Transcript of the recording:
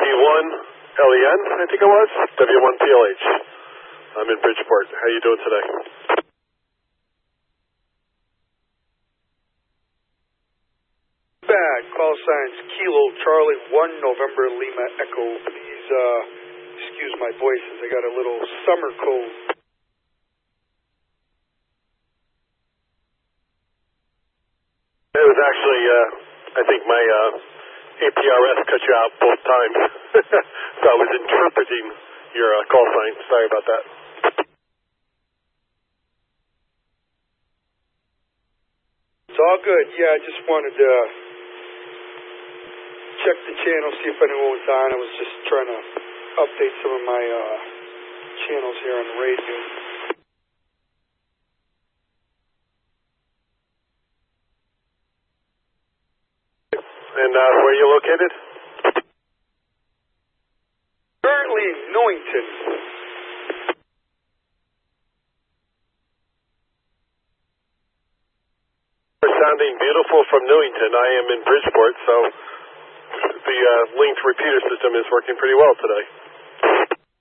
W1 LEN, I think it was, W1 PLH. I'm in Bridgeport. How you doing today? Bad. Call signs Kilo Charlie 1 November Lima Echo. Please excuse my voice as I got a little summer cold. It was actually, I think my APRS cut you out both times. So I was interpreting your call sign. Sorry about that. It's all good. Yeah, I just wanted to check the channel, see if anyone was on. I was just trying to update some of my channels here on the radio. And where are you located? Currently in Newington. Sounding beautiful from Newington. I am in Bridgeport, so the linked repeater system is working pretty well today.